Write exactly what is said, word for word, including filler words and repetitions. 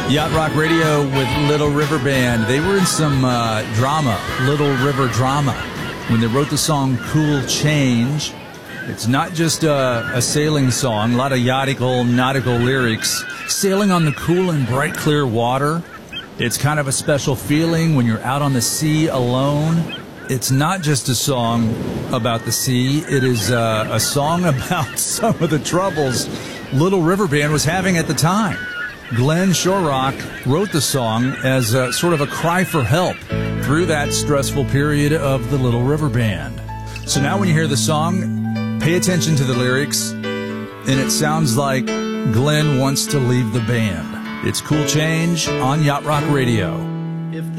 Yacht Rock Radio with Little River Band. They were in some uh, drama, Little River Drama, when they wrote the song Cool Change. It's not just a, a sailing song, a lot of yautical, nautical lyrics. Sailing on the cool and bright, clear water. It's kind of a special feeling when you're out on the sea alone. It's not just a song about the sea. It is uh, a song about some of the troubles Little River Band was having at the time. Glenn Shorrock wrote the song as a, sort of a cry for help through that stressful period of the Little River Band. So now when you hear the song, pay attention to the lyrics, and it sounds like Glenn wants to leave the band. It's Cool Change on Yacht Rock Radio.